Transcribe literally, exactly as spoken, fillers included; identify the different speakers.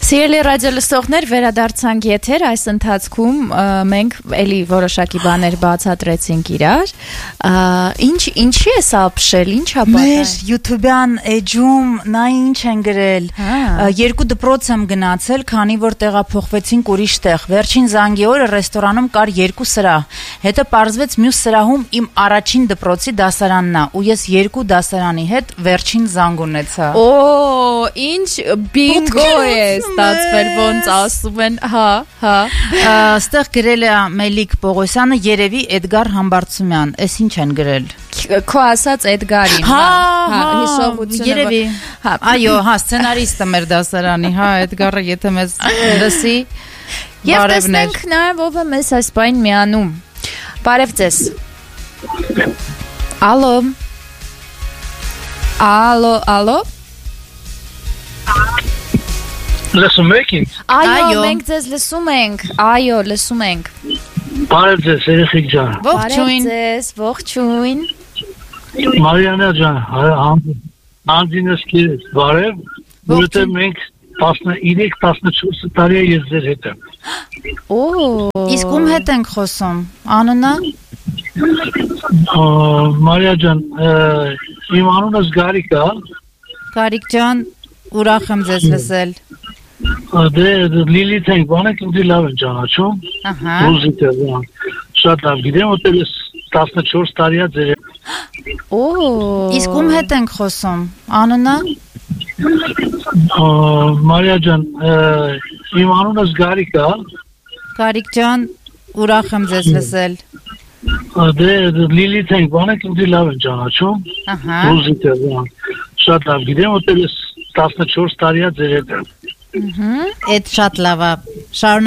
Speaker 1: Սիրելի ռադիոլսողներ, վերադարձանք եթեր, այս ընթացքում մենք էլի որոշակի բաներ բացատրեցինք իրար, ինչ, ինչի է սա ապշել, ինչ ա պատահել։
Speaker 2: Մեր YouTube-յան էջում նա ինչ են գրել, երկու դպրոց եմ գնացել, քանի որ տեղափոխվեցինք ուրիշ տեղ, վերջին զանգի օրը ռեստորանում կար երկու սրահ, հետո պարզվեց մյուս սրահում իմ առաջին դպրոցի դասարանն ա, ու ես երկու դասարանի հետ վերջին զանգ ունեցա։
Speaker 1: Օ, ինչ բինգո է ստացվել, ոնց ասում են, հա, հա։
Speaker 2: Այստեղ գրել է Մելիք Պողոսյանը, երևի Էդգար Համբարձումյան, էս ինչ են գրել։
Speaker 1: Քո ասած Էդգարին,
Speaker 2: հա,
Speaker 1: հա, հիշողությունը։
Speaker 2: Երևի։ Այո, հա, սցենարիստը մեր դասարանի, հա, Էդգարը եթե մեզ լսի,
Speaker 1: Եվ տեսնենք նաև ով է մեզ այս բան միանում։ Բարև ձեզ։ Ալո։ Ալո, ալո։
Speaker 3: Լսում եք ինձ։
Speaker 1: Այո, մենք ձեզ լսում ենք։ Այո, լսում ենք։
Speaker 3: Բարև ձեզ, երեխեք ջան։
Speaker 1: Ողջույն ձեզ, ողջույն։
Speaker 3: Մարիանա ջան, անձինս քեզ բարև, որովհետև մենք տասնուերեք տասնչորս տարի է ես ձեր հետ եմ։
Speaker 1: Օ։
Speaker 2: Իսկ ում հետ ենք խոսում։ Անունը։
Speaker 3: Մարիա ջան, իմ անունս Գարիկ է։
Speaker 2: Գարիկ ջան, ուրախ եմ ձեզ լսել։
Speaker 3: Դե Լիլիթ ենք, բանեք ինձ լավ են ճանաչում։
Speaker 2: Ահա։
Speaker 3: Ռուզիկը բան։ Շատ լավ գիտեմ, որ ես տասնչորս տարի է ձեր հետ։
Speaker 1: Օ։
Speaker 2: Իսկ ում հետ ենք խոսում։ Անունը։
Speaker 3: Մարիա ջան, իմ անունս Գարիկ է։
Speaker 2: Գարիկ ջան, ուրախ եմ ձեզ լսել։
Speaker 3: Դե Լիլիթ ենք, բանեք ինձ լավ են ճանաչում։
Speaker 2: Ահա։
Speaker 3: Ռուզիկը բան։ Շատ լավ գիտեմ, որ ես տասնչորս տարի է ձեր հետ եմ։
Speaker 2: Ահա, այդ շատ լավ է։ Շարունակ